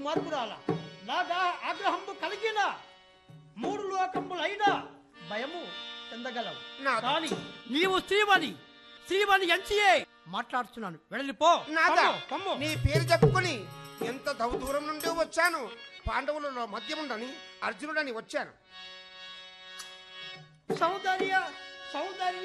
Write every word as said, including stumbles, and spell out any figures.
దుర్మార్గురాల నాగా ఆగ్రహంబు కలిగిన మూడు లోకములైనా భయము చెందగలవు. కానీ నీవు శ్రీవని శ్రీవని ఎంచియే మాట్లాడుతున్నాను. వెళ్ళిపో. నీ పేరు చెప్పుకొని ఎంత దూరం నుండి వచ్చాను. పాండవులలో మధ్యముండని అర్జునుడని వచ్చాను. సౌందర్య సౌందర్య